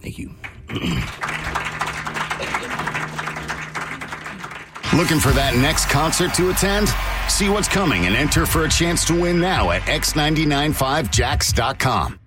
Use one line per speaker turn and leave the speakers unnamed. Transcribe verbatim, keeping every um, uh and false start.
Thank you.
Looking for that next concert to attend? See what's coming and enter for a chance to win now at x nine nine five jacks dot com.